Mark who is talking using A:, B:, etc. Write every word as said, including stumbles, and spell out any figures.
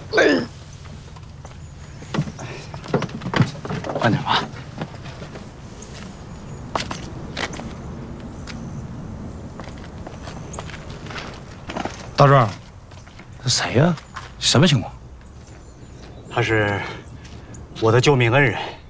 A: 累。慢点吧。大壮，这谁呀？什么情况？
B: 他是我的救命恩人。